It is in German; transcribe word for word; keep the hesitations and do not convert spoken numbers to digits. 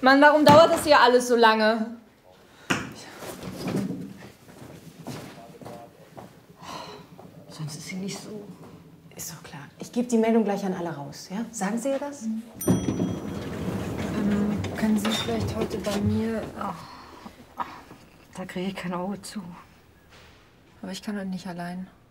Mann, warum dauert das hier alles so lange? Sonst ist sie nicht so. Ist doch klar. Ich gebe die Meldung gleich an alle raus, ja? Sagen Sie ihr das? Mhm. Ähm, können Sie vielleicht heute bei mir... Ach, ach, da kriege ich kein Auge zu. Aber ich kann halt nicht allein.